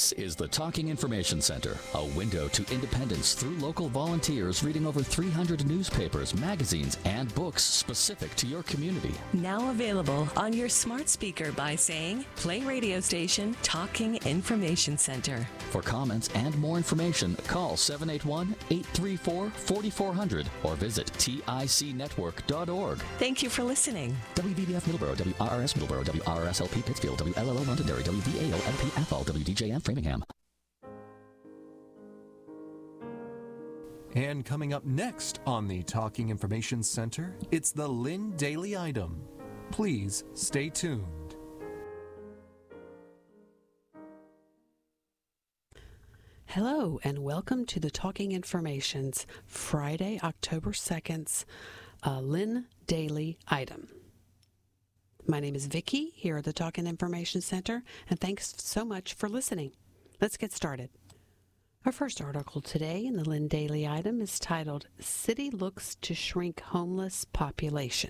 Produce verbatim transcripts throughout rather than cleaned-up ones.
This is the Talking Information Center, a window to independence through local volunteers reading over three hundred newspapers, magazines, and books specific to your community. Now available on your smart speaker by saying, play radio station Talking Information Center. For comments and more information, call seven eight one, eight three four, four four zero zero or visit T I C network dot org. Thank you for listening. W V B F Middleborough, W R R S Middleborough, W R R S L P Pittsfield, W L L O Londonderry, W V A O L P Athol, W D J M Framingham. And coming up next on the Talking Information Center, it's the Lynn Daily Item. Please stay tuned. Hello, and welcome to the Talking Information's Friday, October second's uh, Lynn Daily Item. My name is Vicki here at the Talking Information Center, and thanks so much for listening. Let's get started. Our first article today in the Lynn Daily Item is titled, City Looks to Shrink Homeless Population.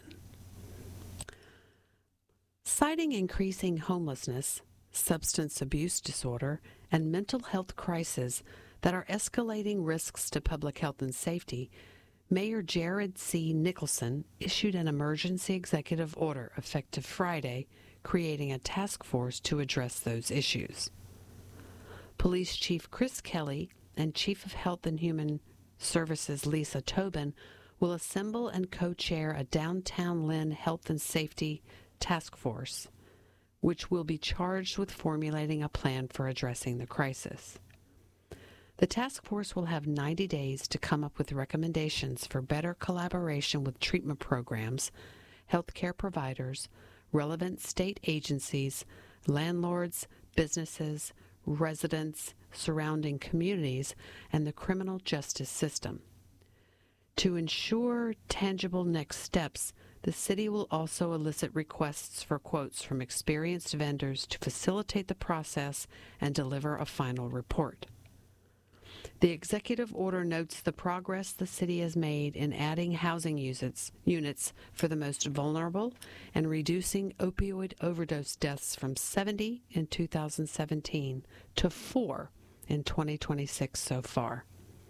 Citing increasing homelessness, substance abuse disorder, and mental health crises that are escalating risks to public health and safety, Mayor Jared C. Nicholson issued an emergency executive order effective Friday, creating a task force to address those issues. Police Chief Chris Kelly and Chief of Health and Human Services Lisa Tobin will assemble and co-chair a Downtown Lynn Health and Safety Task Force, which will be charged with formulating a plan for addressing the crisis. The task force will have ninety days to come up with recommendations for better collaboration with treatment programs, healthcare providers, relevant state agencies, landlords, businesses, residents, surrounding communities, and the criminal justice system. To ensure tangible next steps, the city will also elicit requests for quotes from experienced vendors to facilitate the process and deliver a final report. The executive order notes the progress the city has made in adding housing units, units for the most vulnerable and reducing opioid overdose deaths from seventy in two thousand seventeen to four in twenty twenty-six so far.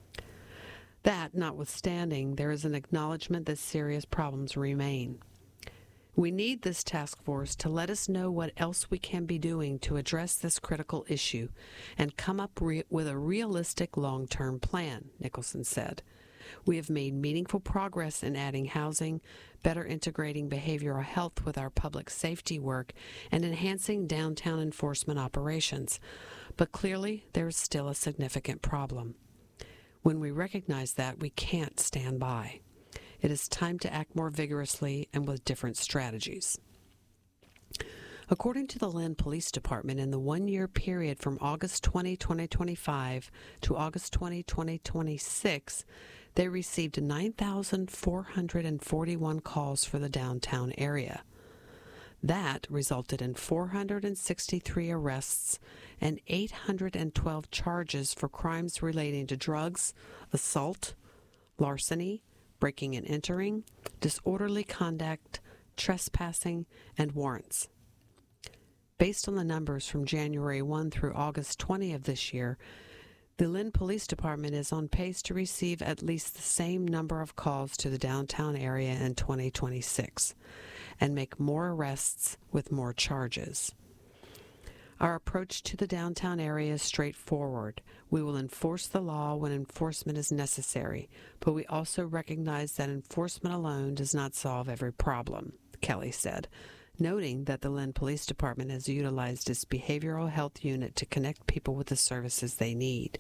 That notwithstanding, there is an acknowledgement that serious problems remain. We need this task force to let us know what else we can be doing to address this critical issue and come up re- with a realistic long-term plan, Nicholson said. We have made meaningful progress in adding housing, better integrating behavioral health with our public safety work, and enhancing downtown enforcement operations. But clearly, there is still a significant problem. When we recognize that, we can't stand by. It is time to act more vigorously and with different strategies. According to the Lynn Police Department, in the one-year period from August twentieth, twenty twenty-five to August twentieth, twenty twenty-six, they received nine thousand four hundred forty-one calls for the downtown area. That resulted in four hundred sixty-three arrests and eight hundred twelve charges for crimes relating to drugs, assault, larceny, breaking and entering, disorderly conduct, trespassing, and warrants. Based on the numbers from January first through August twentieth of this year, the Lynn Police Department is on pace to receive at least the same number of calls to the downtown area in twenty twenty-six and make more arrests with more charges. Our approach to the downtown area is straightforward. We will enforce the law when enforcement is necessary, but we also recognize that enforcement alone does not solve every problem, Kelly said, noting that the Lynn Police Department has utilized its behavioral health unit to connect people with the services they need.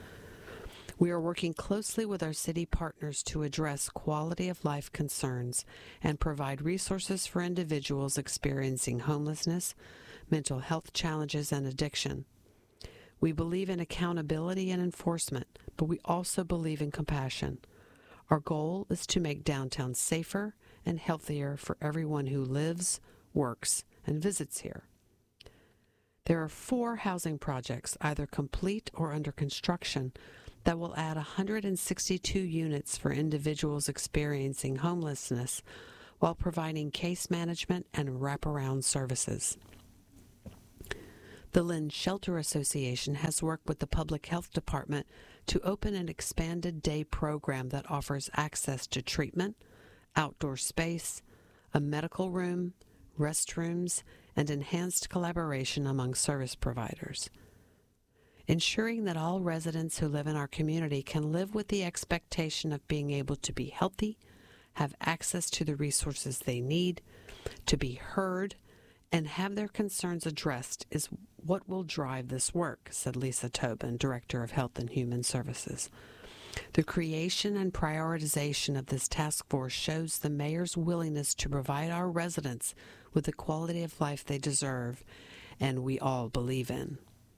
We are working closely with our city partners to address quality of life concerns and provide resources for individuals experiencing homelessness, mental health challenges, and addiction. We believe in accountability and enforcement, but we also believe in compassion. Our goal is to make downtown safer and healthier for everyone who lives, works, and visits here. There are four housing projects, either complete or under construction, that will add one hundred sixty-two units for individuals experiencing homelessness while providing case management and wraparound services. The Lynn Shelter Association has worked with the Public Health Department to open an expanded day program that offers access to treatment, outdoor space, a medical room, restrooms, and enhanced collaboration among service providers. Ensuring that all residents who live in our community can live with the expectation of being able to be healthy, have access to the resources they need, to be heard, and have their concerns addressed is what will drive this work, said Lisa Tobin, Director of Health and Human Services. The creation and prioritization of this task force shows the mayor's willingness to provide our residents with the quality of life they deserve and we all believe in.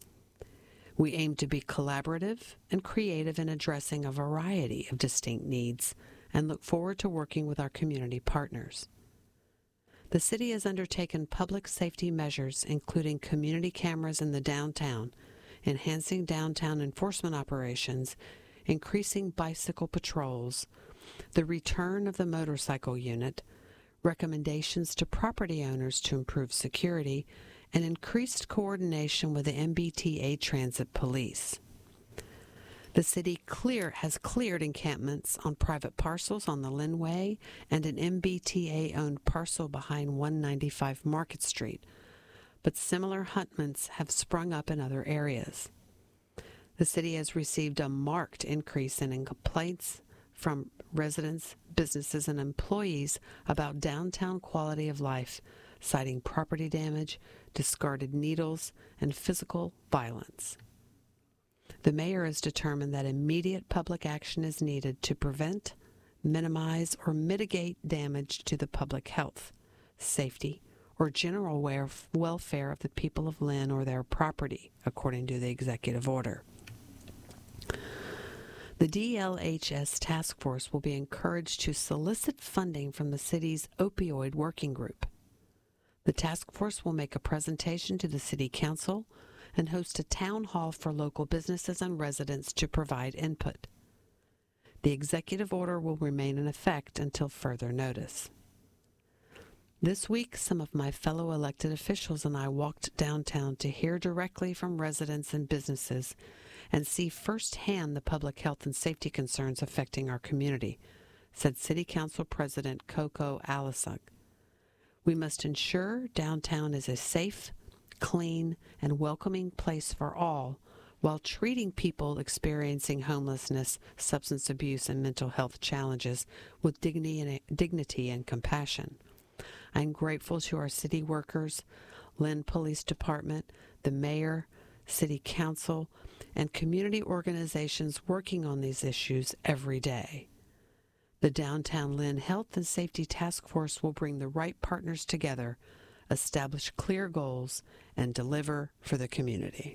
We aim to be collaborative and creative in addressing a variety of distinct needs and look forward to working with our community partners. The city has undertaken public safety measures, including community cameras in the downtown, enhancing downtown enforcement operations, increasing bicycle patrols, the return of the motorcycle unit, recommendations to property owners to improve security, and increased coordination with the M B T A Transit Police. The city clear has cleared encampments on private parcels on the Linway and an M B T A-owned parcel behind one ninety-five Market Street, but similar huntments have sprung up in other areas. The city has received a marked increase in complaints from residents, businesses, and employees about downtown quality of life, citing property damage, discarded needles, and physical violence. The mayor has determined that immediate public action is needed to prevent, minimize, or mitigate damage to the public health, safety, or general welfare of the people of Lynn or their property, according to the executive order. The D L H S task force will be encouraged to solicit funding from the city's opioid working group. The task force will make a presentation to the city council and host a town hall for local businesses and residents to provide input. The executive order will remain in effect until further notice. This week, some of my fellow elected officials and I walked downtown to hear directly from residents and businesses and see firsthand the public health and safety concerns affecting our community, said City Council President Coco Alisuk. We must ensure downtown is a safe, clean, and welcoming place for all, while treating people experiencing homelessness, substance abuse, and mental health challenges with dignity and, dignity and compassion. I am grateful to our city workers, Lynn Police Department, the mayor, city council, and community organizations working on these issues every day. The Downtown Lynn Health and Safety Task Force will bring the right partners together, establish clear goals, and deliver for the community.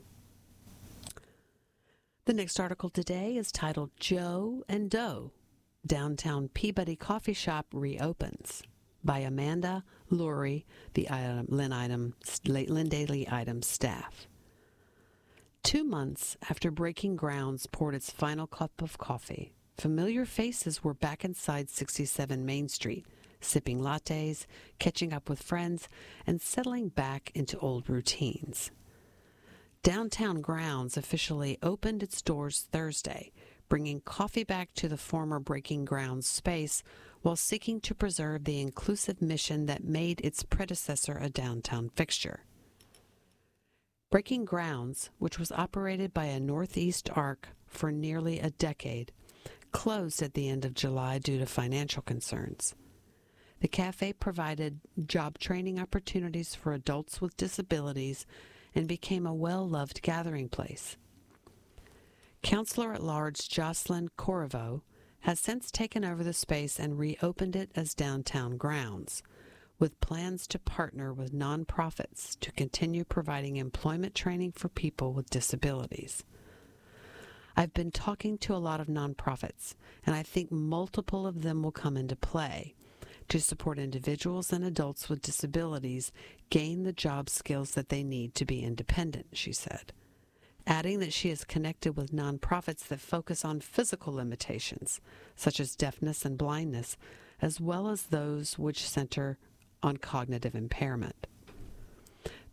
The next article today is titled Joe and Doe, Downtown Peabody Coffee Shop Reopens, by Amanda Lurie, the item, Lynn, item, Lynn Daily Item staff. Two months after Breaking Grounds poured its final cup of coffee, familiar faces were back inside sixty-seven Main Street, sipping lattes, catching up with friends, and settling back into old routines. Downtown Grounds officially opened its doors Thursday, bringing coffee back to the former Breaking Grounds space while seeking to preserve the inclusive mission that made its predecessor a downtown fixture. Breaking Grounds, which was operated by a Northeast Arc for nearly a decade, closed at the end of July due to financial concerns. The cafe provided job training opportunities for adults with disabilities and became a well-loved gathering place. Councilor-at-Large Jocelyn Corriveau has since taken over the space and reopened it as Downtown Grounds, with plans to partner with nonprofits to continue providing employment training for people with disabilities. I've been talking to a lot of nonprofits, and I think multiple of them will come into play to support individuals and adults with disabilities gain the job skills that they need to be independent, she said, adding that she is connected with nonprofits that focus on physical limitations, such as deafness and blindness, as well as those which center on cognitive impairment.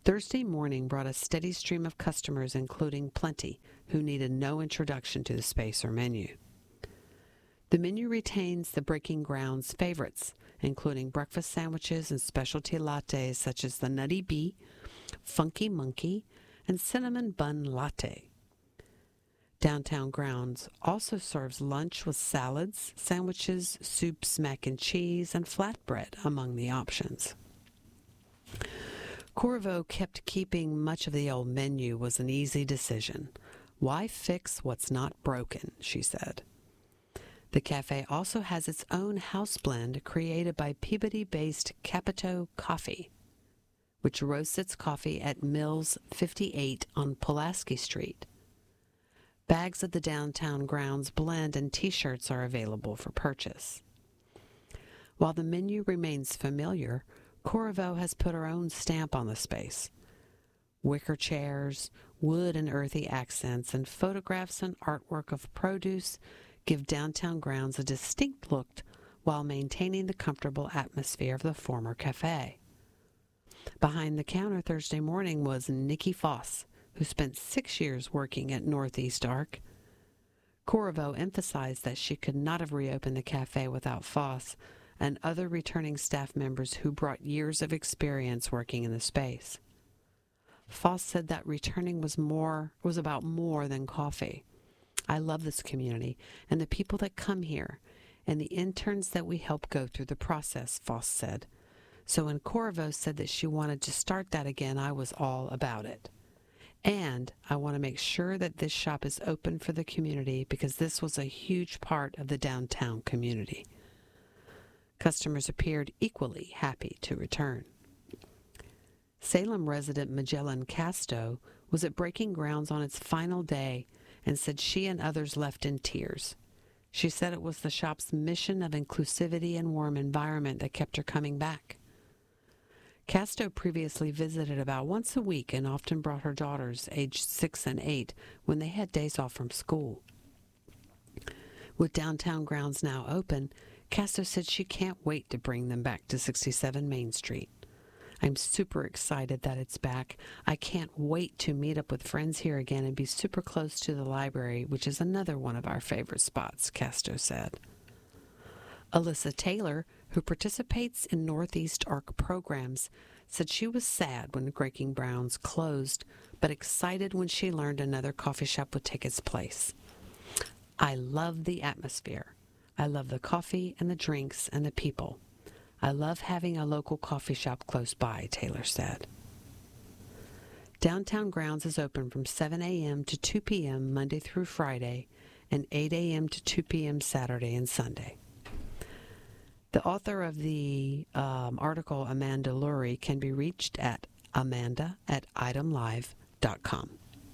Thursday morning brought a steady stream of customers, including plenty who needed no introduction to the space or menu. The menu retains the Breaking Ground's favorites, including breakfast sandwiches and specialty lattes such as the Nutty Bee, Funky Monkey, and Cinnamon Bun Latte. Downtown Grounds also serves lunch with salads, sandwiches, soups, mac and cheese, and flatbread among the options. Corvo kept keeping much of the old menu was an easy decision. Why fix what's not broken, she said. The cafe also has its own house blend created by Peabody-based Capito Coffee, which roasts its coffee at Mills fifty-eight on Pulaski Street. Bags of the Downtown Grounds blend and T-shirts are available for purchase. While the menu remains familiar, Corvo has put her own stamp on the space. Wicker chairs, wood and earthy accents, and photographs and artwork of produce give Downtown Grounds a distinct look while maintaining the comfortable atmosphere of the former cafe. Behind the counter Thursday morning was Nikki Foss, who spent six years working at Northeast Arc. Corvo emphasized that she could not have reopened the cafe without Foss and other returning staff members who brought years of experience working in the space. Foss said that returning was more was about more than coffee. I love this community and the people that come here and the interns that we help go through the process, Foss said. So when Corvo said that she wanted to start that again, I was all about it. And I want to make sure that this shop is open for the community because this was a huge part of the downtown community. Customers appeared equally happy to return. Salem resident Magellan Casto was at Breaking Grounds on its final day and said she and others left in tears. She said it was the shop's mission of inclusivity and warm environment that kept her coming back. Casto previously visited about once a week and often brought her daughters, aged six and eight, when they had days off from school. With Downtown Grounds now open, Casto said she can't wait to bring them back to sixty-seven Main Street. I'm super excited that it's back. I can't wait to meet up with friends here again and be super close to the library, which is another one of our favorite spots, Casto said. Alyssa Taylor, who participates in Northeast Arc programs, said she was sad when Breaking Grounds closed, but excited when she learned another coffee shop would take its place. I love the atmosphere. I love the coffee and the drinks and the people. I love having a local coffee shop close by, Taylor said. Downtown Grounds is open from seven a.m. to two p.m. Monday through Friday and eight a.m. to two p.m. Saturday and Sunday. The author of the um, article, Amanda Lurie, can be reached at amanda at item live dot com.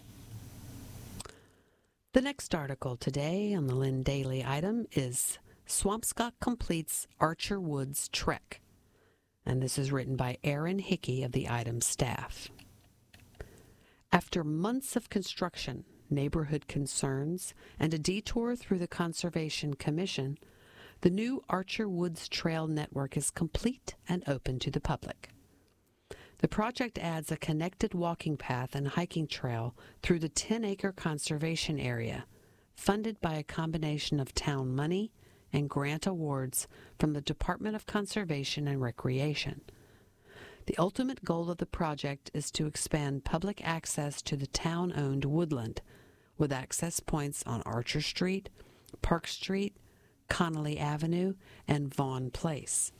The next article today on the Lynn Daily Item is Swampscott Completes Archer Woods Trek, and this is written by Aaron Hickey of the Item staff. After months of construction, neighborhood concerns, and a detour through the Conservation Commission, the new Archer Woods Trail network is complete and open to the public. The project adds a connected walking path and hiking trail through the ten-acre conservation area, funded by a combination of town money and grant awards from the Department of Conservation and Recreation. The ultimate goal of the project is to expand public access to the town-owned woodland, with access points on Archer Street, Park Street, Connolly Avenue, and Vaughn Place.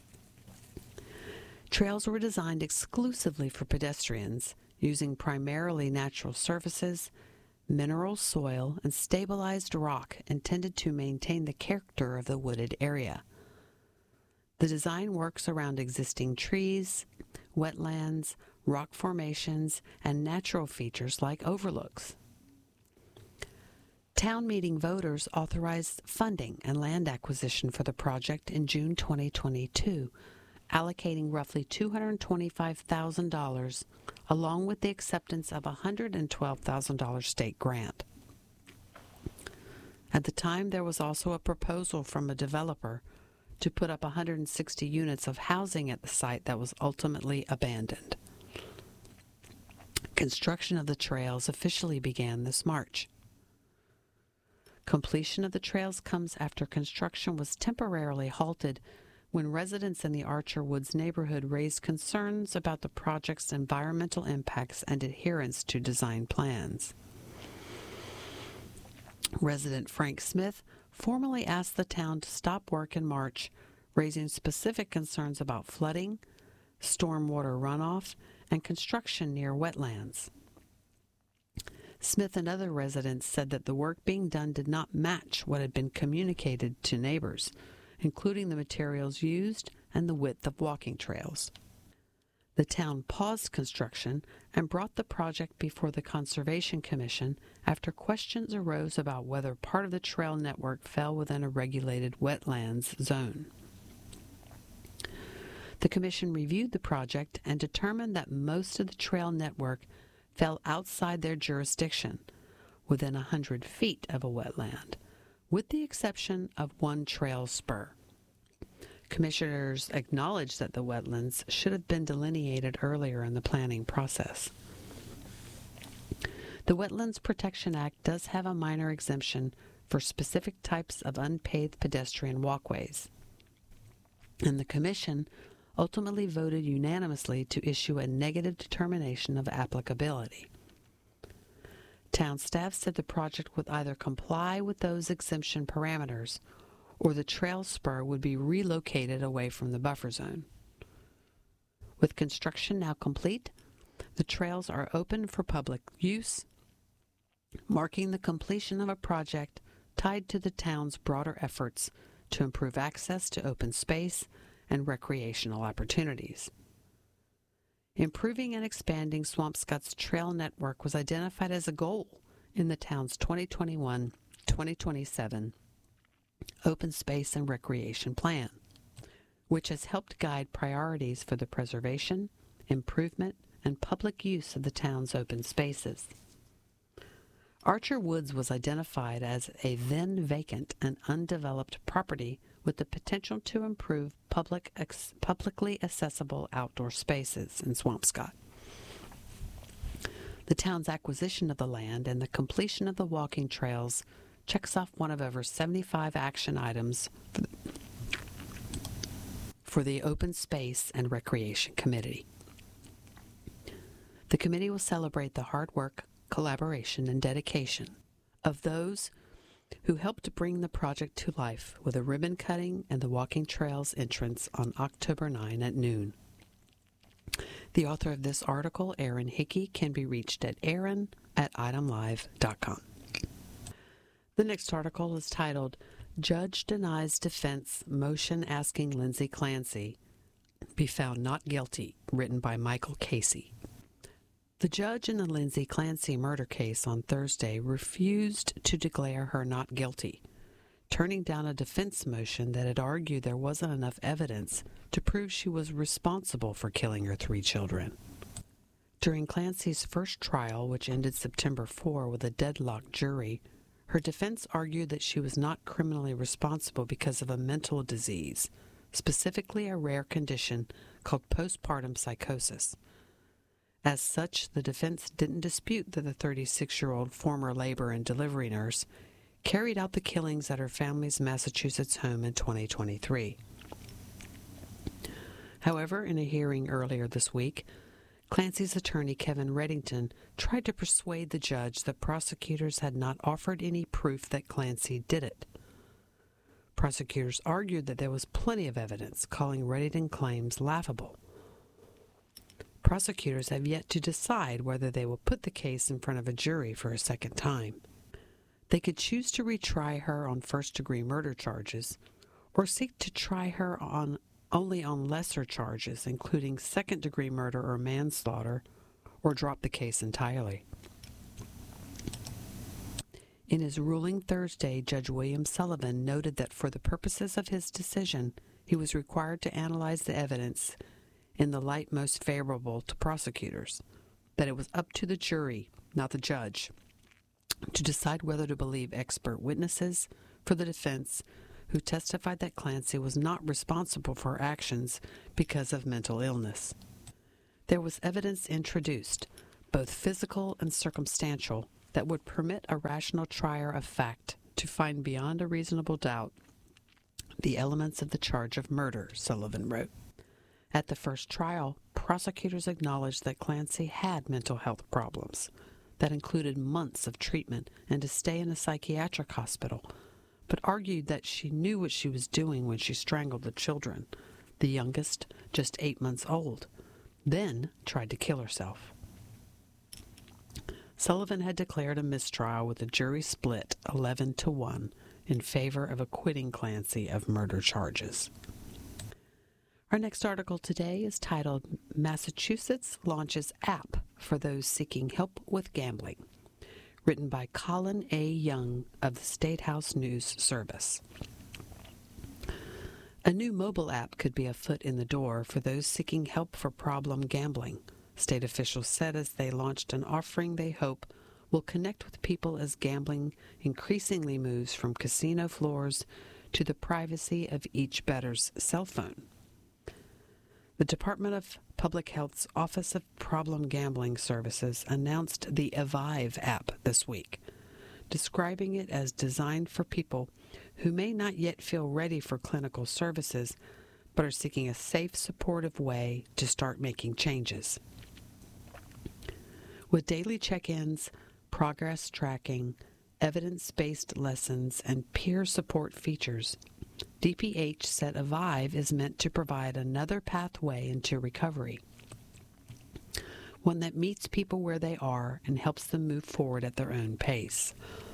Trails were designed exclusively for pedestrians, using primarily natural surfaces, mineral soil, and stabilized rock intended to maintain the character of the wooded area. The design works around existing trees, wetlands, rock formations, and natural features like overlooks. Town meeting voters authorized funding and land acquisition for the project in June twenty twenty-two, allocating roughly two hundred twenty-five thousand dollars, along with the acceptance of a one hundred twelve thousand dollars state grant. At the time, there was also a proposal from a developer to put up one hundred sixty units of housing at the site that was ultimately abandoned. Construction of the trails officially began this March. Completion of the trails comes after construction was temporarily halted when residents in the Archer Woods neighborhood raised concerns about the project's environmental impacts and adherence to design plans. Resident Frank Smith formally asked the town to stop work in March, raising specific concerns about flooding, stormwater runoff, and construction near wetlands. Smith and other residents said that the work being done did not match what had been communicated to neighbors, including the materials used and the width of walking trails. The town paused construction and brought the project before the Conservation Commission after questions arose about whether part of the trail network fell within a regulated wetlands zone. The Commission reviewed the project and determined that most of the trail network fell outside their jurisdiction, within one hundred feet of a wetland, with the exception of one trail spur. Commissioners acknowledged that the wetlands should have been delineated earlier in the planning process. The Wetlands Protection Act does have a minor exemption for specific types of unpaved pedestrian walkways, and the Commission ultimately voted unanimously to issue a negative determination of applicability. Town staff said the project would either comply with those exemption parameters or the trail spur would be relocated away from the buffer zone. With construction now complete, the trails are open for public use, marking the completion of a project tied to the town's broader efforts to improve access to open space and recreational opportunities. Improving and expanding Swampscott's trail network was identified as a goal in the town's twenty twenty-one to twenty twenty-seven Open Space and Recreation Plan, which has helped guide priorities for the preservation, improvement, and public use of the town's open spaces. Archer Woods was identified as a then vacant and undeveloped property with the potential to improve public ex- publicly accessible outdoor spaces in Swampscott. The town's acquisition of the land and the completion of the walking trails checks off one of over seventy-five action items for the, for the Open Space and Recreation Committee. The committee will celebrate the hard work, collaboration, and dedication of those who helped bring the project to life with a ribbon cutting and the walking trails entrance on October ninth at noon. The author of this article, Aaron Hickey, can be reached at aaron at item live dot com. The next article is titled, Judge Denies Defense Motion Asking Lindsay Clancy Be Found Not Guilty, written by Michael Casey. The judge in the Lindsay Clancy murder case on Thursday refused to declare her not guilty, turning down a defense motion that had argued there wasn't enough evidence to prove she was responsible for killing her three children. During Clancy's first trial, which ended September fourth with a deadlocked jury, her defense argued that she was not criminally responsible because of a mental disease, specifically a rare condition called postpartum psychosis. As such, the defense didn't dispute that the thirty-six-year-old former labor and delivery nurse carried out the killings at her family's Massachusetts home in twenty twenty-three. However, in a hearing earlier this week, Clancy's attorney, Kevin Reddington, tried to persuade the judge that prosecutors had not offered any proof that Clancy did it. Prosecutors argued that there was plenty of evidence, calling Reddington's claims laughable. Prosecutors have yet to decide whether they will put the case in front of a jury for a second time. They could choose to retry her on first-degree murder charges, or seek to try her on only on lesser charges, including second-degree murder or manslaughter, or drop the case entirely. In his ruling Thursday, Judge William Sullivan noted that for the purposes of his decision, he was required to analyze the evidence in the light most favorable to prosecutors, that it was up to the jury, not the judge, to decide whether to believe expert witnesses for the defense who testified that Clancy was not responsible for her actions because of mental illness. There was evidence introduced, both physical and circumstantial, that would permit a rational trier of fact to find beyond a reasonable doubt the elements of the charge of murder, Sullivan wrote. At the first trial, prosecutors acknowledged that Clancy had mental health problems that included months of treatment and a stay in a psychiatric hospital, but argued that she knew what she was doing when she strangled the children, the youngest just eight months old, then tried to kill herself. Sullivan had declared a mistrial with the jury split eleven to one in favor of acquitting Clancy of murder charges. Our next article today is titled, Massachusetts Launches App for Those Seeking Help with Gambling, written by Colin A. Young of the State House News Service. A new mobile app could be a foot in the door for those seeking help for problem gambling, state officials said as they launched an offering they hope will connect with people as gambling increasingly moves from casino floors to the privacy of each bettor's cell phone. The Department of Public Health's Office of Problem Gambling Services announced the Evive app this week, describing it as designed for people who may not yet feel ready for clinical services, but are seeking a safe, supportive way to start making changes. With daily check-ins, progress tracking, evidence-based lessons, and peer support features, D P H said Evive is meant to provide another pathway into recovery, one that meets people where they are and helps them move forward at their own pace.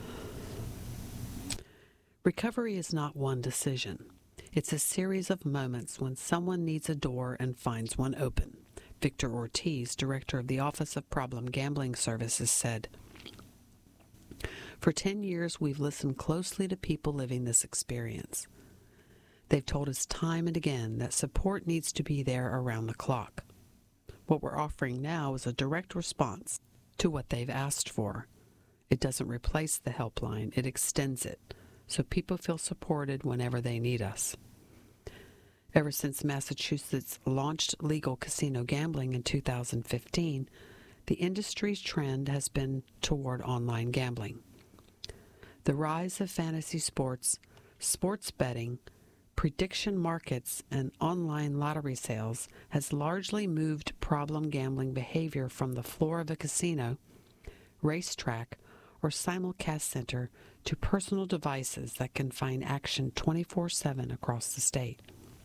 Recovery is not one decision. It's a series of moments when someone needs a door and finds one open, Victor Ortiz, director of the Office of Problem Gambling Services, said. For ten years, we've listened closely to people living this experience. They've told us time and again that support needs to be there around the clock. What we're offering now is a direct response to what they've asked for. It doesn't replace the helpline, it extends it, so people feel supported whenever they need us. Ever since Massachusetts launched legal casino gambling in two thousand fifteen, the industry's trend has been toward online gambling. The rise of fantasy sports, sports betting, prediction markets, and online lottery sales has largely moved problem gambling behavior from the floor of a casino, racetrack, or simulcast center to personal devices that can find action twenty-four seven across the state.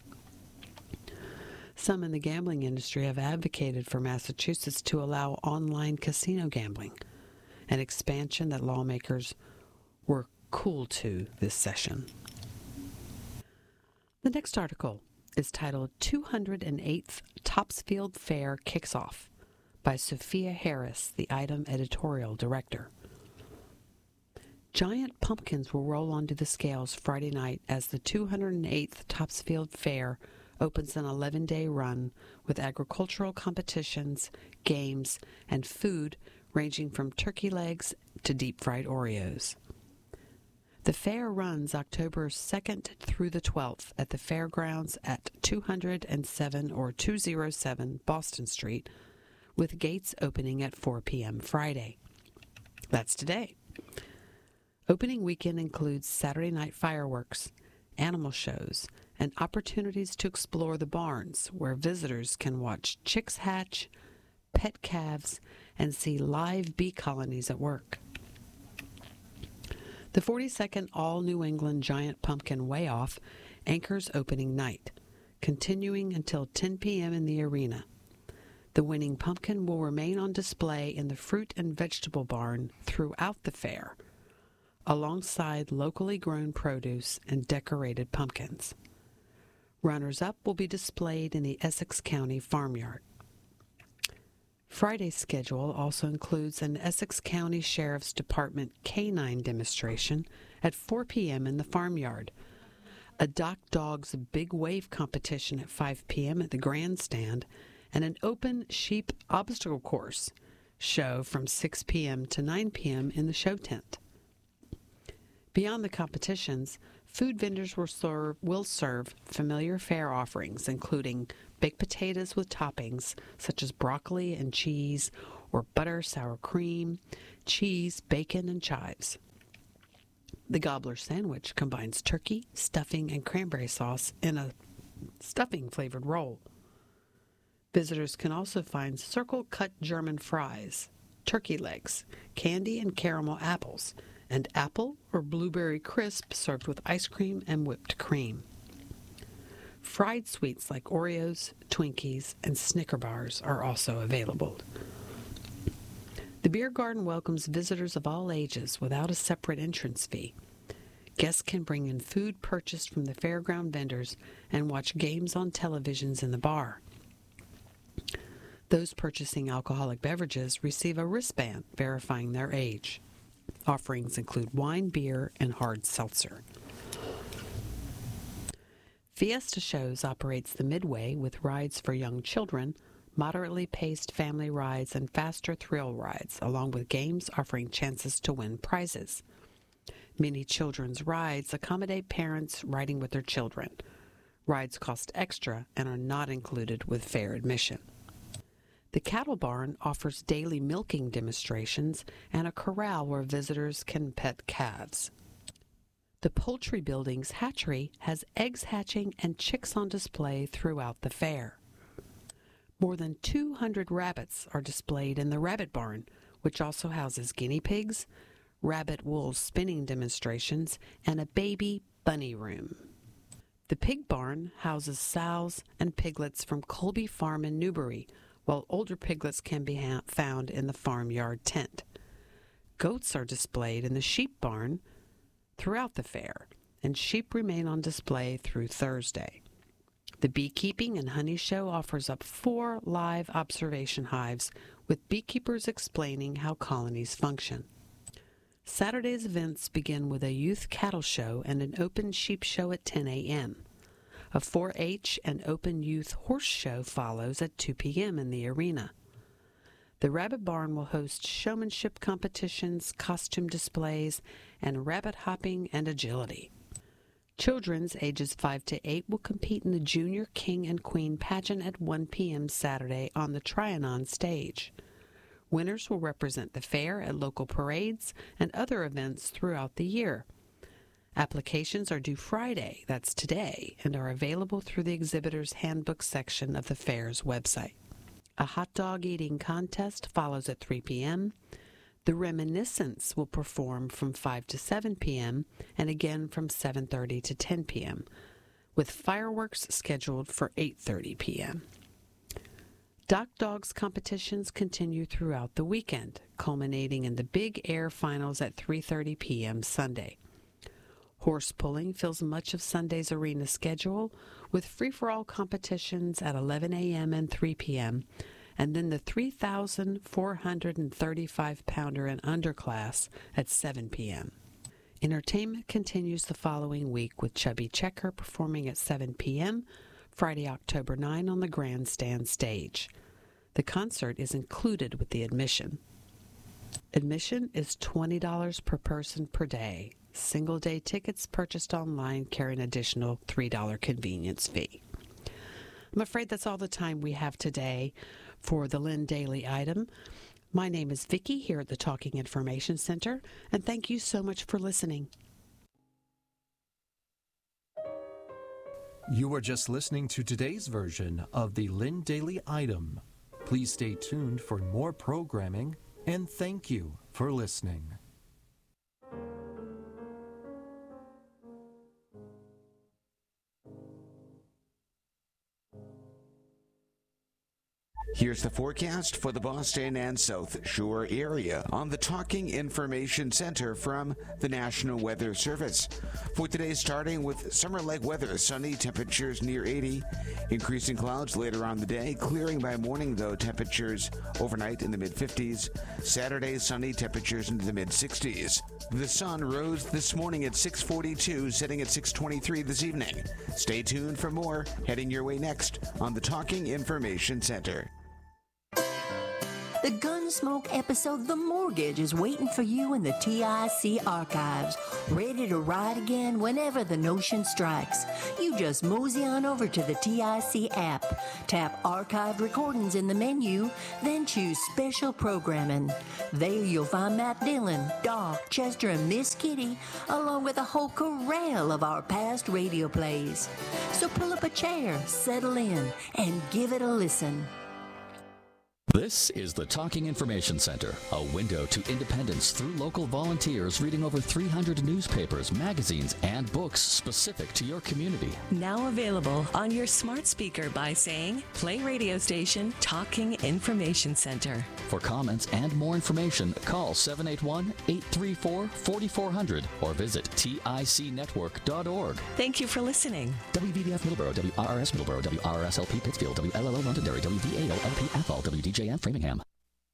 Some in the gambling industry have advocated for Massachusetts to allow online casino gambling, an expansion that lawmakers were cool to this session. The next article is titled two hundred eighth Topsfield Fair Kicks Off by Sophia Harris, the item editorial director. Giant pumpkins will roll onto the scales Friday night as the two hundred eighth Topsfield Fair opens an eleven-day run with agricultural competitions, games, and food ranging from turkey legs to deep-fried Oreos. The fair runs October second through the twelfth at the fairgrounds at two hundred seven or two oh seven Boston Street, with gates opening at four p.m. Friday. That's today. Opening weekend includes Saturday night fireworks, animal shows, and opportunities to explore the barns, where visitors can watch chicks hatch, pet calves, and see live bee colonies at work. The forty-second All-New England Giant Pumpkin Way-Off anchors opening night, continuing until ten p.m. in the arena. The winning pumpkin will remain on display in the fruit and vegetable barn throughout the fair, alongside locally grown produce and decorated pumpkins. Runners-up will be displayed in the Essex County Farmyard. Friday's schedule also includes an Essex County Sheriff's Department canine demonstration at four p.m. in the Farmyard, a Dock Dogs Big Wave competition at five p.m. at the Grandstand, and an open sheep obstacle course show from six p.m. to nine p.m. in the show tent. Beyond the competitions, food vendors will serve, will serve familiar fair offerings, including baked potatoes with toppings such as broccoli and cheese, or butter, sour cream, cheese, bacon, and chives. The Gobbler sandwich combines turkey, stuffing, and cranberry sauce in a stuffing-flavored roll. Visitors can also find circle-cut German fries, turkey legs, candy and caramel apples, and apple or blueberry crisp served with ice cream and whipped cream. Fried sweets like Oreos, Twinkies, and Snicker bars are also available. The beer garden welcomes visitors of all ages without a separate entrance fee. Guests can bring in food purchased from the fairground vendors and watch games on televisions in the bar. Those purchasing alcoholic beverages receive a wristband verifying their age. Offerings include wine, beer, and hard seltzer. Fiesta Shows operates the Midway with rides for young children, moderately paced family rides, and faster thrill rides, along with games offering chances to win prizes. Many children's rides accommodate parents riding with their children. Rides cost extra and are not included with fare admission. The Cattle Barn offers daily milking demonstrations and a corral where visitors can pet calves. The Poultry Building's hatchery has eggs hatching and chicks on display throughout the fair. More than two hundred rabbits are displayed in the Rabbit Barn, which also houses guinea pigs, rabbit wool spinning demonstrations, and a baby bunny room. The Pig Barn houses sows and piglets from Colby Farm in Newbury, while older piglets can be ha- found in the farmyard tent. Goats are displayed in the Sheep Barn throughout the fair, and sheep remain on display through Thursday. The Beekeeping and Honey Show offers up four live observation hives with beekeepers explaining how colonies function. Saturday's events begin with a youth cattle show and an open sheep show at ten a.m. A four H and open youth horse show follows at two p.m. in the arena. The Rabbit Barn will host showmanship competitions, costume displays, and rabbit hopping and agility. Children's ages five to eight will compete in the Junior King and Queen pageant at one p.m. Saturday on the Trianon stage. Winners will represent the fair at local parades and other events throughout the year. Applications are due Friday, that's today, and are available through the exhibitor's handbook section of the fair's website. A hot dog eating contest follows at three p.m. The Reminiscence will perform from five to seven p.m. and again from seven thirty to ten p.m., with fireworks scheduled for eight thirty p.m. Dock Dogs competitions continue throughout the weekend, culminating in the Big Air Finals at three thirty p.m. Sunday. Horse pulling fills much of Sunday's arena schedule, with free-for-all competitions at eleven a.m. and three p.m., and then the three thousand four hundred thirty-five pounder and under class at seven p.m. Entertainment continues the following week with Chubby Checker performing at seven p.m. Friday, October ninth on the Grandstand stage. The concert is included with the admission. Admission is twenty dollars per person per day. Single-day tickets purchased online carry an additional three dollars convenience fee. I'm afraid that's all the time we have today for the Lynn Daily Item. My name is Vicki here at the Talking Information Center, and thank you so much for listening. You are just listening to today's version of the Lynn Daily Item. Please stay tuned for more programming, and thank you for listening. Here's the forecast for the Boston and South Shore area on the Talking Information Center from the National Weather Service. For today, starting with summer-like weather, sunny, temperatures near eighty, increasing clouds later on the day, clearing by morning though, temperatures overnight in the mid-fifties. Saturday, sunny, temperatures into the mid-sixties. The sun rose this morning at six forty-two, setting at six twenty-three this evening. Stay tuned for more heading your way next on the Talking Information Center. The Gunsmoke episode The Mortgage is waiting for you in the T I C archives, ready to ride again whenever the notion strikes. You just mosey on over to the T I C app, tap Archived Recordings in the menu, then choose Special Programming. There you'll find Matt Dillon, Doc, Chester, and Miss Kitty, along with a whole corral of our past radio plays. So pull up a chair, settle in, and give it a listen. This is the Talking Information Center, a window to independence through local volunteers reading over three hundred newspapers, magazines, and books specific to your community. Now available on your smart speaker by saying, play radio station Talking Information Center. For comments and more information, call seven eight one, eight three four, four four zero zero or visit tic network dot org. Thank you for listening. W V D F Middleborough, W R R S Middleborough, W R R S L P Pittsfield, W L L O Londonderry, W V A O L P Athol, W D J M Framingham.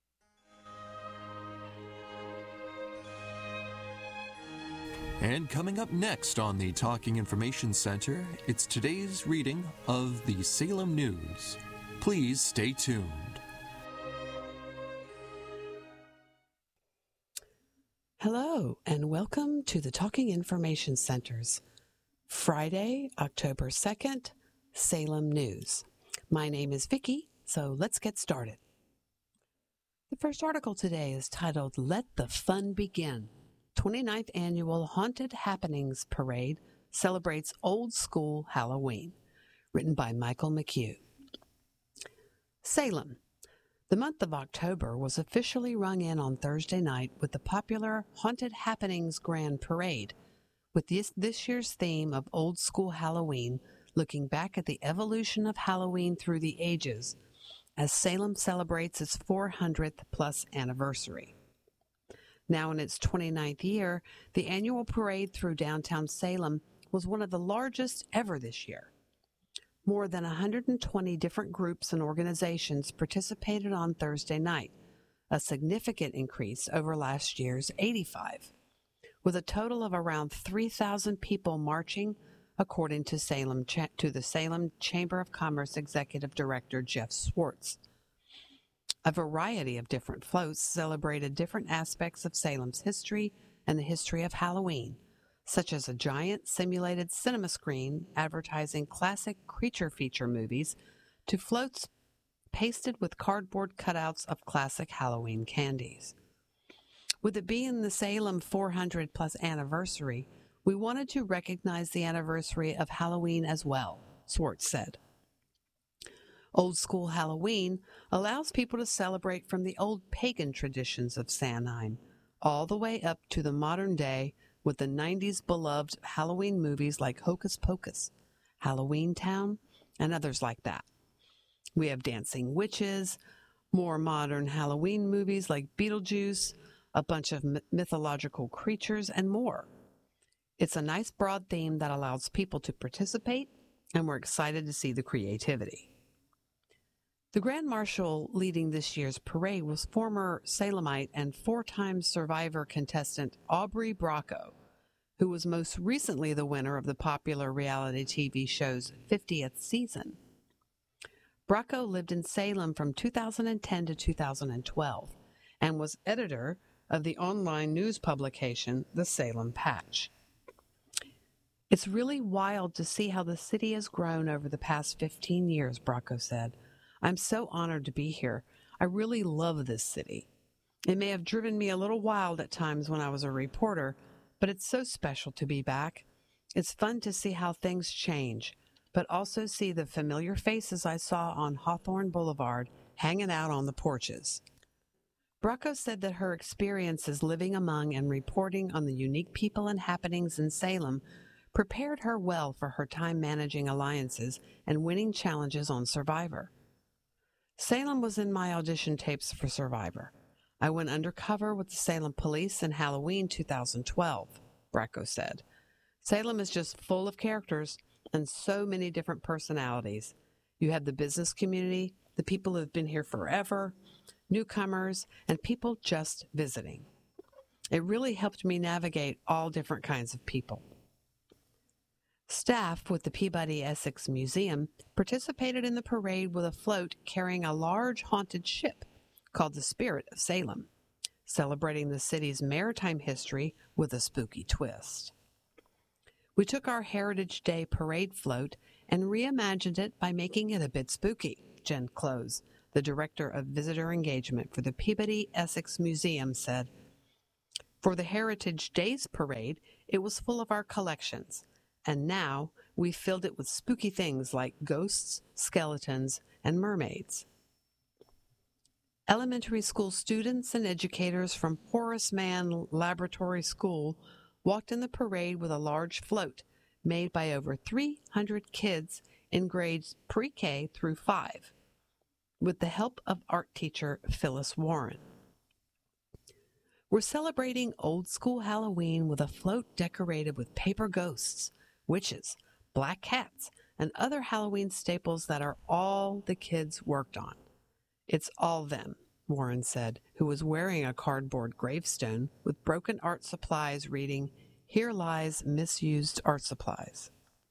And coming up next on the Talking Information Center, it's today's reading of the Salem News. Please stay tuned. Hello, and welcome to the Talking Information Center's Friday, October second, Salem News. My name is Vicki, so let's get started. The first article today is titled, Let the Fun Begin. twenty-ninth Annual Haunted Happenings Parade celebrates old school Halloween. Written by Michael McHugh. Salem. The month of October was officially rung in on Thursday night with the popular Haunted Happenings Grand Parade, with this, this year's theme of old school Halloween, looking back at the evolution of Halloween through the ages, as Salem celebrates its four hundredth plus anniversary. Now in its twenty-ninth year, the annual parade through downtown Salem was one of the largest ever this year. More than one hundred twenty different groups and organizations participated on Thursday night, a significant increase over last year's eighty-five, with a total of around three thousand people marching, according to Salem to the Salem Chamber of Commerce Executive Director Jeff Swartz. A variety of different floats celebrated different aspects of Salem's history and the history of Halloween, such as a giant simulated cinema screen advertising classic creature feature movies to floats pasted with cardboard cutouts of classic Halloween candies. With it being the Salem four hundred plus anniversary, we wanted to recognize the anniversary of Halloween as well, Swartz said. Old school Halloween allows people to celebrate from the old pagan traditions of Samhain, all the way up to the modern day with the nineties beloved Halloween movies like Hocus Pocus, Halloween Town, and others like that. We have dancing witches, more modern Halloween movies like Beetlejuice, a bunch of mythological creatures, and more. It's a nice broad theme that allows people to participate, and we're excited to see the creativity. The Grand Marshal leading this year's parade was former Salemite and four-time Survivor contestant Aubrey Bracco, who was most recently the winner of the popular reality T V show's fiftieth season. Bracco lived in Salem from two thousand ten to two thousand twelve and was editor of the online news publication, The Salem Patch. It's really wild to see how the city has grown over the past fifteen years, Bracco said. I'm so honored to be here. I really love this city. It may have driven me a little wild at times when I was a reporter, but it's so special to be back. It's fun to see how things change, but also see the familiar faces I saw on Hawthorne Boulevard hanging out on the porches. Bracco said that her experiences living among and reporting on the unique people and happenings in Salem prepared her well for her time managing alliances and winning challenges on Survivor. Salem was in my audition tapes for Survivor. I went undercover with the Salem Police in Halloween two thousand twelve, Bracco said. Salem is just full of characters and so many different personalities. You have the business community, the people who have been here forever, newcomers, and people just visiting. It really helped me navigate all different kinds of people. Staff with the Peabody Essex Museum participated in the parade with a float carrying a large haunted ship called The Spirit of Salem, celebrating the city's maritime history with a spooky twist. We took our Heritage Day parade float and reimagined it by making it a bit spooky, Jen Close, the Director of Visitor Engagement for the Peabody Essex Museum, said. For the Heritage Days parade, it was full of our collections, and now we filled it with spooky things like ghosts, skeletons, and mermaids. Elementary school students and educators from Horace Mann Laboratory School walked in the parade with a large float made by over three hundred kids in grades pre-K through five, with the help of art teacher Phyllis Warren. We're celebrating old school Halloween with a float decorated with paper ghosts, witches, black cats, and other Halloween staples that are all the kids worked on. It's all them, Warren said, who was wearing a cardboard gravestone with broken art supplies reading, "Here lies misused art supplies."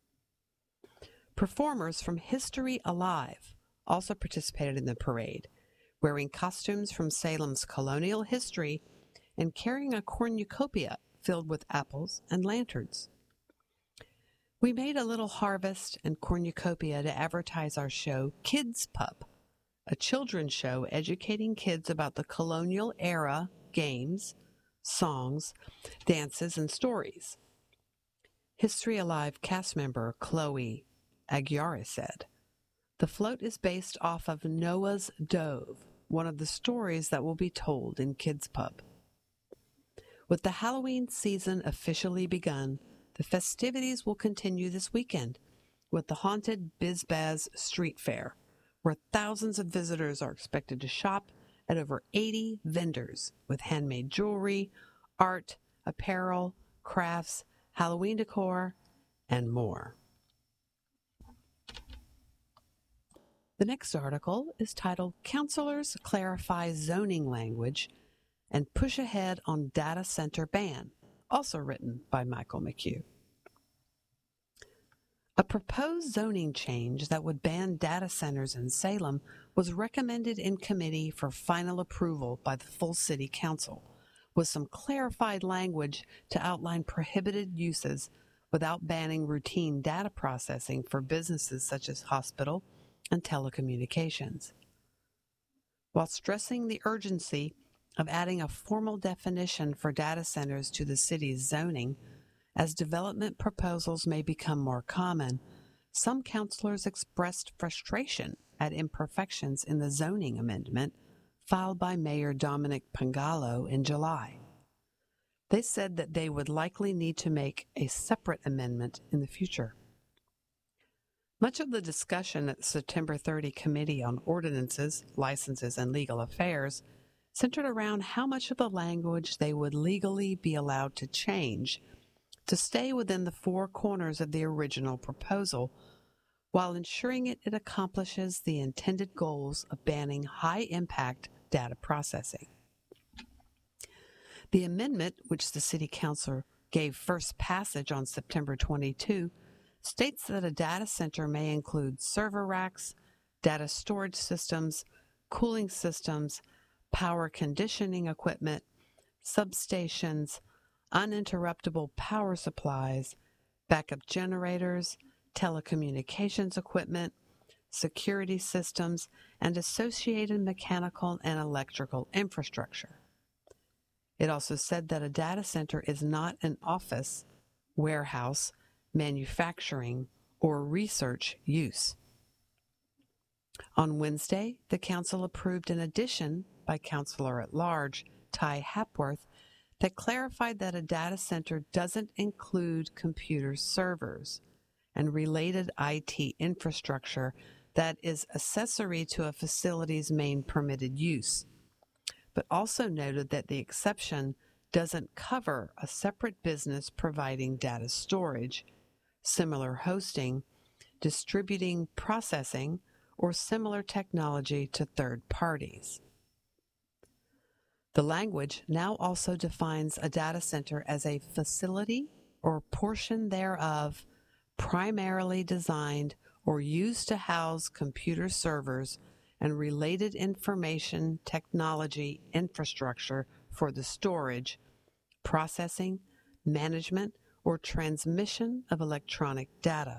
Performers from History Alive also participated in the parade, wearing costumes from Salem's colonial history and carrying a cornucopia filled with apples and lanterns. We made a little harvest and cornucopia to advertise our show Kids Pub, a children's show educating kids about the colonial era games, songs, dances, and stories. History Alive cast member Chloe Aguirre said, "The float is based off of Noah's Dove, one of the stories that will be told in Kids Pub." With the Halloween season officially begun, the festivities will continue this weekend with the haunted Bizbaz Street Fair, where thousands of visitors are expected to shop at over eighty vendors with handmade jewelry, art, apparel, crafts, Halloween decor, and more. The next article is titled "Counselors Clarify Zoning Language and Push Ahead on Data Center Ban," also written by Michael McHugh. A proposed zoning change that would ban data centers in Salem was recommended in committee for final approval by the full City Council, with some clarified language to outline prohibited uses without banning routine data processing for businesses such as hospital and telecommunications. While stressing the urgency of adding a formal definition for data centers to the city's zoning, as development proposals may become more common, some councilors expressed frustration at imperfections in the zoning amendment filed by Mayor Dominic Pangalo in July. They said that they would likely need to make a separate amendment in the future. Much of the discussion at the September thirtieth Committee on Ordinances, Licenses, and Legal Affairs centered around how much of the language they would legally be allowed to change to stay within the four corners of the original proposal, while ensuring it, it accomplishes the intended goals of banning high-impact data processing. The amendment, which the City Council gave first passage on September twenty-second, states that a data center may include server racks, data storage systems, cooling systems, power conditioning equipment, substations, uninterruptible power supplies, backup generators, telecommunications equipment, security systems, and associated mechanical and electrical infrastructure. It also said that a data center is not an office, warehouse, manufacturing, or research use. On Wednesday, the Council approved an addition by Councilor at Large Ty Hapworth that clarified that a data center doesn't include computer servers and related I T infrastructure that is accessory to a facility's main permitted use, but also noted that the exception doesn't cover a separate business providing data storage, similar hosting, distributing processing, or similar technology to third parties. The language now also defines a data center as a facility or portion thereof primarily designed or used to house computer servers and related information technology infrastructure for the storage, processing, management, or transmission of electronic data.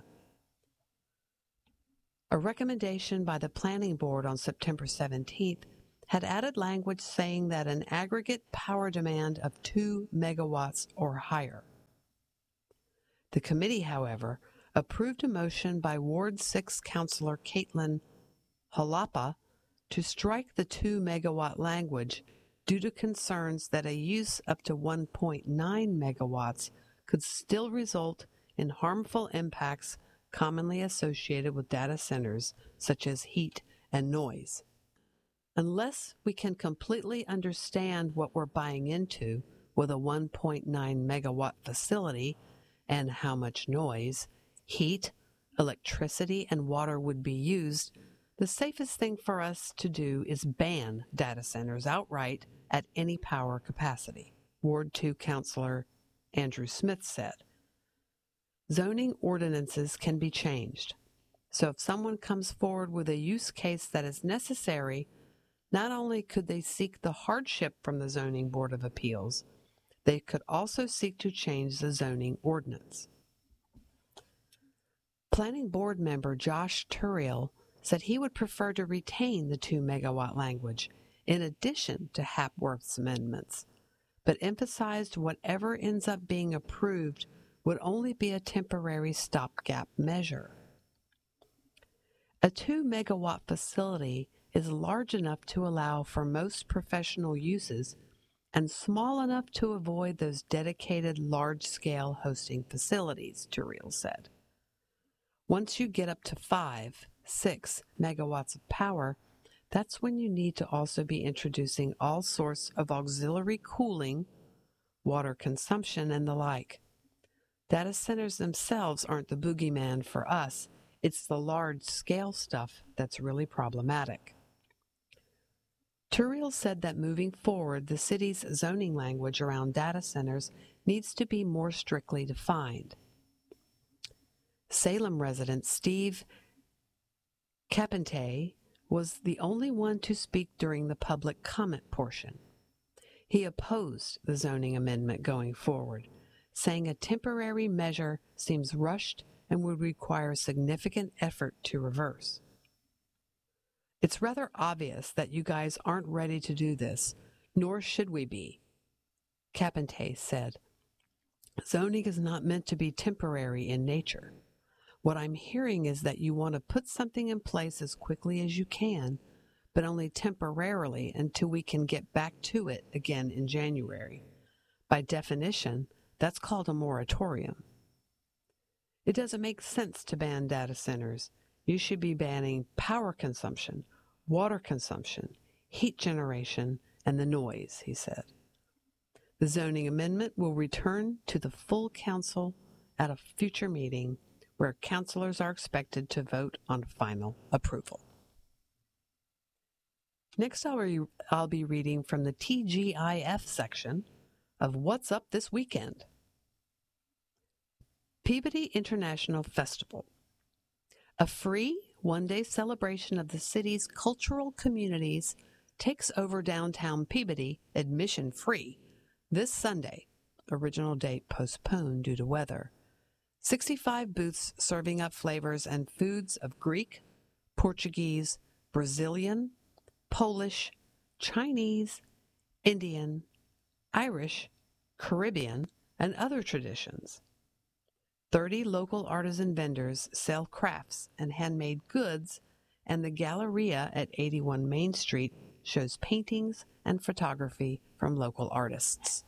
A recommendation by the Planning Board on September seventeenth had added language saying that an aggregate power demand of two megawatts or higher. The committee, however, approved a motion by Ward six Councilor Caitlin Halapa to strike the two megawatt language due to concerns that a use up to one point nine megawatts could still result in harmful impacts commonly associated with data centers, such as heat and noise. Unless we can completely understand what we're buying into with a one point nine megawatt facility and how much noise, heat, electricity, and water would be used, the safest thing for us to do is ban data centers outright at any power capacity, Ward two Councilor Andrew Smith said. Zoning ordinances can be changed, so if someone comes forward with a use case that is necessary, not only could they seek the hardship from the Zoning Board of Appeals, they could also seek to change the zoning ordinance. Planning Board member Josh Turiel said he would prefer to retain the two megawatt language in addition to Hapworth's amendments, but emphasized whatever ends up being approved would only be a temporary stopgap measure. A two megawatt facility is large enough to allow for most professional uses and small enough to avoid those dedicated large-scale hosting facilities, Turiel said. Once you get up to five, six megawatts of power, that's when you need to also be introducing all sorts of auxiliary cooling, water consumption, and the like. Data centers themselves aren't the boogeyman for us. It's the large-scale stuff that's really problematic. Turiel said that moving forward, the city's zoning language around data centers needs to be more strictly defined. Salem resident Steve Capente was the only one to speak during the public comment portion. He opposed the zoning amendment going forward, saying a temporary measure seems rushed and would require significant effort to reverse. It's rather obvious that you guys aren't ready to do this, nor should we be, Capente said. Zoning is not meant to be temporary in nature. What I'm hearing is that you want to put something in place as quickly as you can, but only temporarily until we can get back to it again in January. By definition, that's called a moratorium. It doesn't make sense to ban data centers. You should be banning power consumption, water consumption, heat generation, and the noise, he said. The zoning amendment will return to the full council at a future meeting where councilors are expected to vote on final approval. Next, I'll, re- I'll be reading from the T G I F section of What's Up This Weekend. Peabody International Festival, a free one-day celebration of the city's cultural communities, takes over downtown Peabody, admission-free, this Sunday. Original date postponed due to weather. sixty-five booths serving up flavors and foods of Greek, Portuguese, Brazilian, Polish, Chinese, Indian, Irish, Caribbean, and other traditions. thirty local artisan vendors sell crafts and handmade goods, and the Galleria at eighty-one Main Street shows paintings and photography from local artists.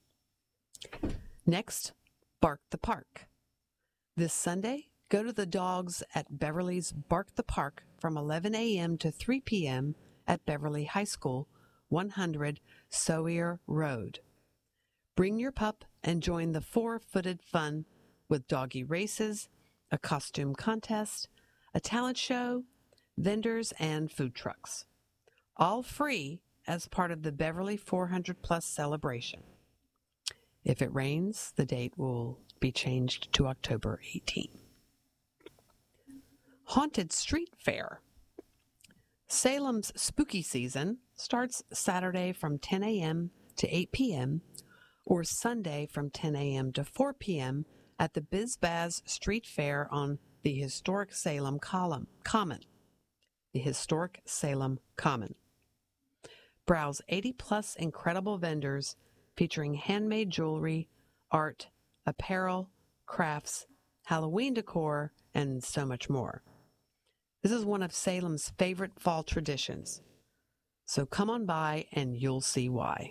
Next, Bark the Park. This Sunday, go to the dogs at Beverly's Bark the Park from eleven a.m. to three p.m. at Beverly High School, one hundred Sawyer Road. Bring your pup and join the four-footed fun with doggy races, a costume contest, a talent show, vendors, and food trucks. All free as part of the Beverly four hundred plus celebration. If it rains, the date will be changed to October eighteenth. Haunted Street Fair. Salem's spooky season starts Saturday from ten a.m. to eight p.m. or Sunday from ten a.m. to four p.m. at the Biz Baz Street Fair on the historic Salem Column, Common. The historic Salem Common. Browse eighty plus incredible vendors featuring handmade jewelry, art, apparel, crafts, Halloween decor, and so much more. This is one of Salem's favorite fall traditions. So come on by and you'll see why.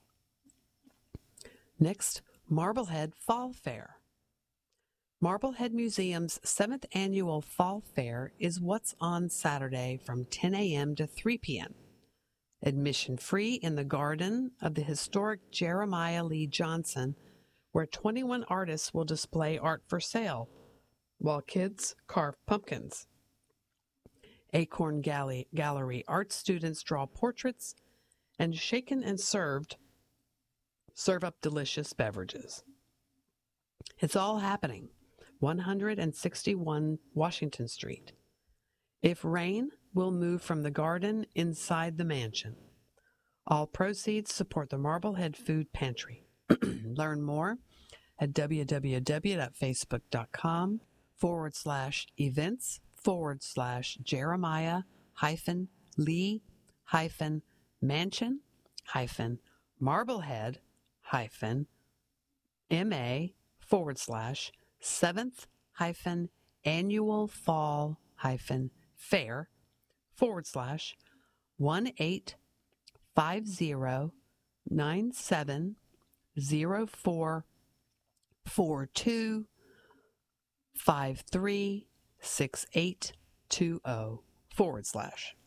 Next, Marblehead Fall Fair. Marblehead Museum's seventh annual Fall Fair is what's on Saturday from ten a.m. to three p.m. Admission free in the garden of the historic Jeremiah Lee Johnson, where twenty-one artists will display art for sale, while kids carve pumpkins. Acorn Gallery, Gallery art students draw portraits, and shaken and served serve up delicious beverages. It's all happening, one sixty-one Washington Street. If rain, we'll move from the garden inside the mansion. All proceeds support the Marblehead Food Pantry. Learn more at www.facebook.com forward slash events forward slash Jeremiah hyphen Lee hyphen mansion hyphen Marblehead hyphen MA forward slash seventh hyphen annual fall hyphen fair forward slash one eight five zero nine seven zero four four two five three six eight two zero forward slash.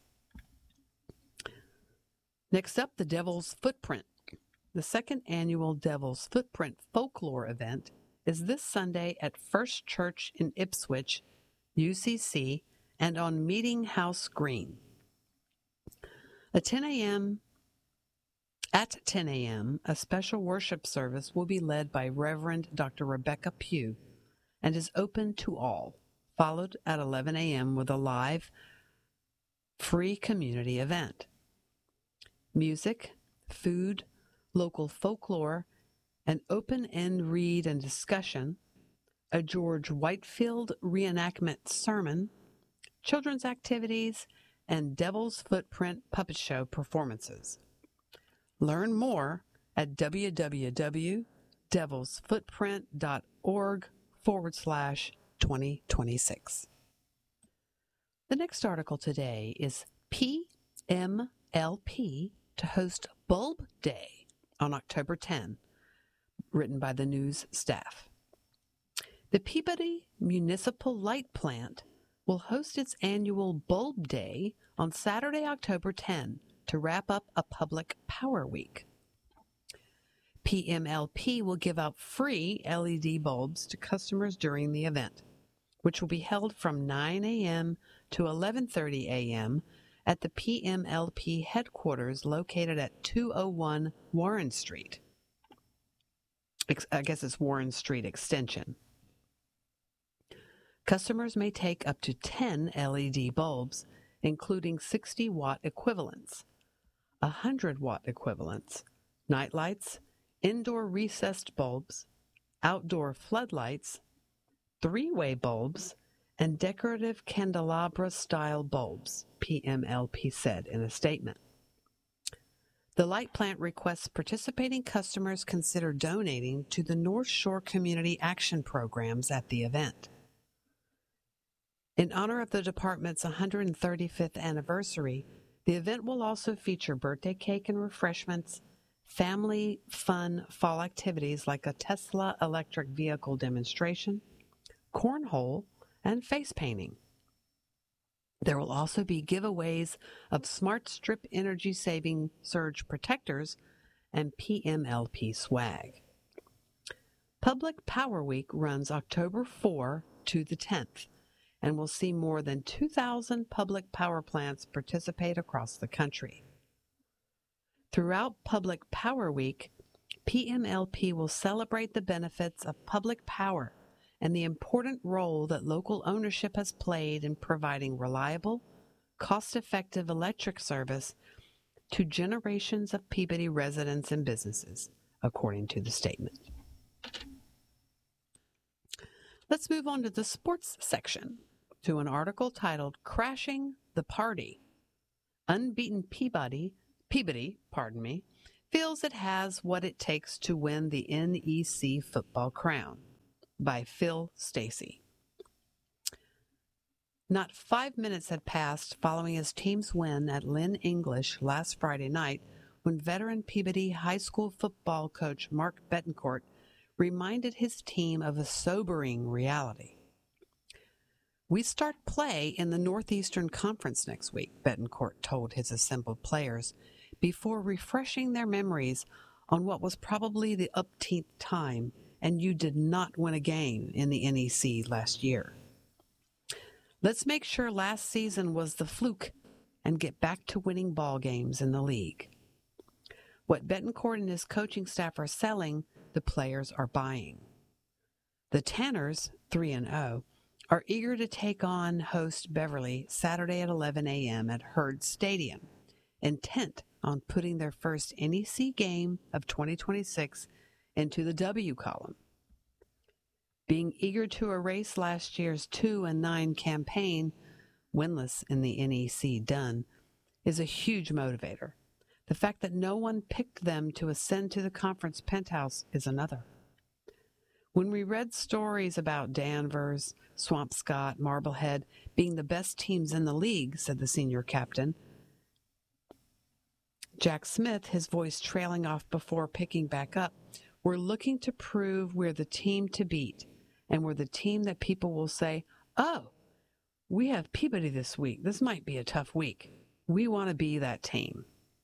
Next up, the Devil's Footprint. The second annual Devil's Footprint folklore event is this Sunday at First Church in Ipswich, U C C, and on Meeting House Green. At ten a.m., at ten a.m., a special worship service will be led by Reverend Doctor Rebecca Pugh and is open to all, followed at eleven a.m. with a live, free community event. Music, food, local folklore, an open-end read and discussion, a George Whitefield reenactment sermon, children's activities, and Devil's Footprint puppet show performances. Learn more at www.devilsfootprint.org forward slash 2026. The next article today is P M L P to host Bulb Day on October tenth, written by the news staff. The Peabody Municipal Light Plant will host its annual Bulb Day on Saturday, October tenth, to wrap up a public power week. P M L P will give out free L E D bulbs to customers during the event, which will be held from nine a.m. to eleven thirty a.m. at the P M L P headquarters located at two oh one Warren Street. I guess it's Warren Street Extension. Customers may take up to ten L E D bulbs, including sixty watt equivalents, one hundred watt equivalents, nightlights, indoor recessed bulbs, outdoor floodlights, three-way bulbs, and decorative candelabra-style bulbs, P M L P said in a statement. The light plant requests participating customers consider donating to the North Shore Community Action Programs at the event. In honor of the department's one hundred thirty-fifth anniversary, the event will also feature birthday cake and refreshments, family fun fall activities like a Tesla electric vehicle demonstration, cornhole, and face painting. There will also be giveaways of Smart Strip energy-saving surge protectors and P M L P swag. Public Power Week runs October fourth to the tenth and will see more than two thousand public power plants participate across the country. Throughout Public Power Week, P M L P will celebrate the benefits of public power and the important role that local ownership has played in providing reliable, cost-effective electric service to generations of Peabody residents and businesses, according to the statement. Let's move on to the sports section, to an article titled Crashing the Party. Unbeaten Peabody, Peabody, pardon me, feels it has what it takes to win the N E C football crown, by Phil Stacy. Not five minutes had passed following his team's win at Lynn English last Friday night when veteran Peabody High School football coach Mark Betancourt reminded his team of a sobering reality. We start play in the Northeastern Conference next week, Betancourt told his assembled players, before refreshing their memories on what was probably the upteenth time and you did not win a game in the N E C last year. Let's make sure last season was the fluke and get back to winning ball games in the league. What Betancourt and his coaching staff are selling, the players are buying. The Tanners, three and oh, are eager to take on host Beverly Saturday at eleven a.m. at Herd Stadium, intent on putting their first N E C game of twenty twenty-six into the W column. Being eager to erase last year's two and nine campaign, winless in the N E C done, is a huge motivator. The fact that no one picked them to ascend to the conference penthouse is another. When we read stories about Danvers, Swampscott, Marblehead being the best teams in the league, said the senior captain, Jack Smith, his voice trailing off before picking back up, we're looking to prove we're the team to beat, and we're the team that people will say, oh, we have Peabody this week. This might be a tough week. We want to be that team.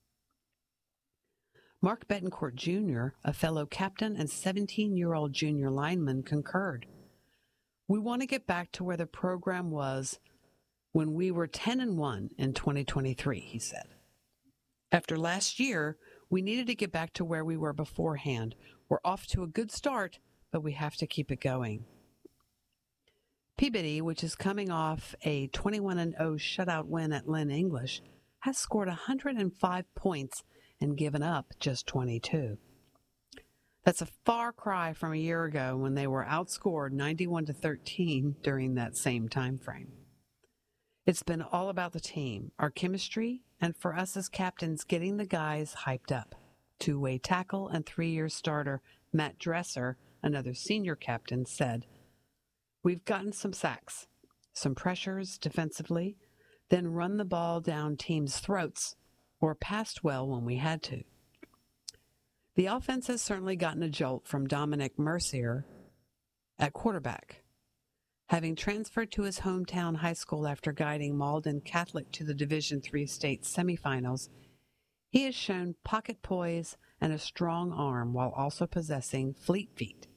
Mark Betancourt Junior, a fellow captain and seventeen-year-old junior lineman, concurred. We want to get back to where the program was when we were ten and one in twenty twenty-three, he said. After last year, we needed to get back to where we were beforehand. We're off to a good start, but we have to keep it going. Peabody, which is coming off a twenty-one and oh shutout win at Lynn English, has scored one hundred five points and given up just twenty-two. That's a far cry from a year ago when they were outscored ninety-one to thirteen during that same time frame. It's been all about the team, our chemistry, and for us as captains getting the guys hyped up. Two-way tackle and three-year starter Matt Dresser, another senior captain, said, we've gotten some sacks, some pressures defensively, then run the ball down teams' throats or passed well when we had to. The offense has certainly gotten a jolt from Dominic Mercier at quarterback. Having transferred to his hometown high school after guiding Malden Catholic to the Division three state semifinals, he has shown pocket poise and a strong arm while also possessing fleet feet.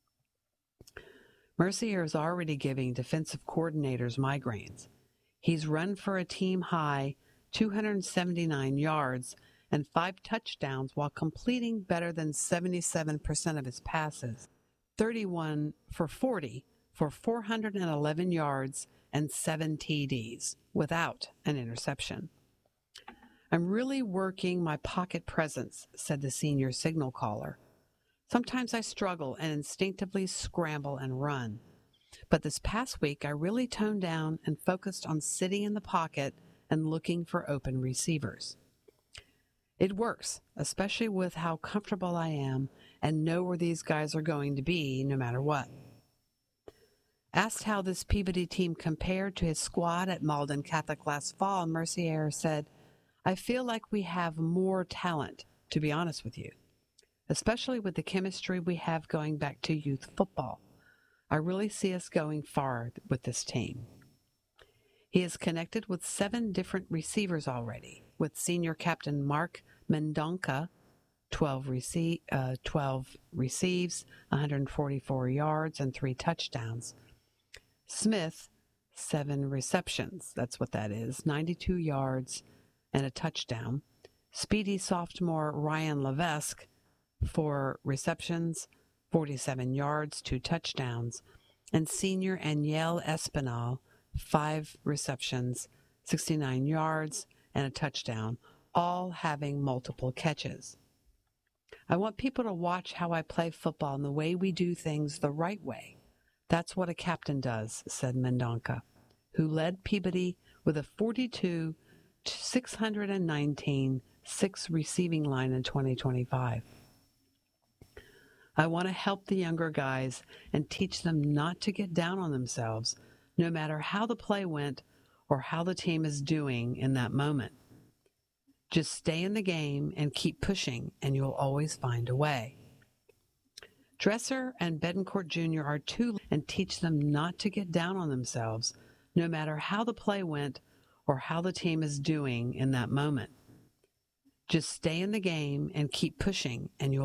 Mercier is already giving defensive coordinators migraines. He's run for a team-high two hundred seventy-nine yards and five touchdowns while completing better than seventy-seven percent of his passes, thirty-one for forty for four hundred eleven yards and seven T Ds without an interception. I'm really working my pocket presence, said the senior signal caller. Sometimes I struggle and instinctively scramble and run. But this past week, I really toned down and focused on sitting in the pocket and looking for open receivers. It works, especially with how comfortable I am and know where these guys are going to be no matter what. Asked how this Peabody team compared to his squad at Malden Catholic last fall, Mercier said, I feel like we have more talent, to be honest with you, especially with the chemistry we have going back to youth football. I really see us going far with this team. He is connected with seven different receivers already, with senior captain Mark Mendonca, twelve, rece- uh, twelve receives, one hundred forty-four yards, and three touchdowns. Smith, seven receptions, that's what that is, ninety-two yards and a touchdown. Speedy sophomore Ryan Levesque, four receptions, forty-seven yards, two touchdowns. And senior Aniel Espinal, five receptions, sixty-nine yards, and a touchdown, all having multiple catches. I want people to watch how I play football and the way we do things the right way. That's what a captain does, said Mendonca, who led Peabody with a forty-two to six hundred nineteen six receiving line in twenty twenty-five. I want to help the younger guys and teach them not to get down on themselves, no matter how the play went or how the team is doing in that moment. Just stay in the game and keep pushing, and you'll always find a way. Dresser and Betancourt Junior are two, and teach them not to get down on themselves, no matter how the play went or how the team is doing in that moment. Just stay in the game and keep pushing, and you'll